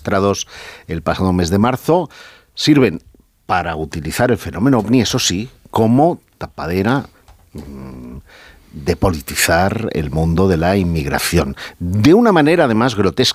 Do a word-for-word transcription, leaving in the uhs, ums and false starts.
registrados el pasado mes de marzo sirven para utilizar el fenómeno ovni, eso sí, como tapadera mmm, de politizar el mundo de la inmigración. De una manera, además, grotesca.